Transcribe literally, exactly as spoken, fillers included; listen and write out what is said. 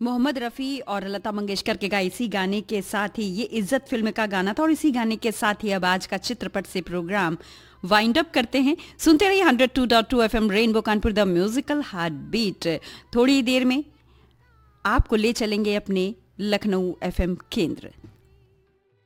मोहम्मद रफ़ी और लता मंगेशकर के गाए इसी गाने के साथ ही ये इज्जत फिल्म का गाना था और इसी गाने के साथ ही अब आज का चित्रपट से प्रोग्राम वाइंड अप करते हैं। सुनते रहिए one oh two point two F M rainbow Kanpur, the musical heart beat. थोड़ी देर में आपको ले चलेंगे अपने लखनऊ एफ एम केंद्र।